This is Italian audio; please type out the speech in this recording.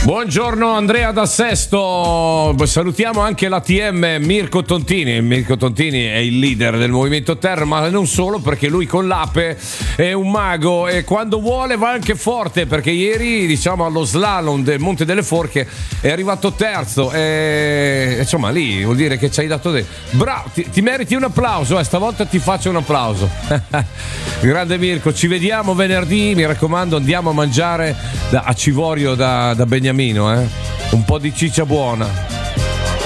Buongiorno Andrea da Sesto, salutiamo anche l'ATM Mirko Tontini. Mirko Tontini è il leader del Movimento Terra, ma non solo, perché lui con l'Ape è un mago e quando vuole va anche forte, perché ieri diciamo allo slalom del Monte delle Forche è arrivato terzo e insomma lì vuol dire che ci hai dato bravo, ti meriti un applauso, stavolta ti faccio un applauso. Grande Mirko, ci vediamo venerdì, mi raccomando, andiamo a mangiare a Civorio da Beniamino, un po' di ciccia buona.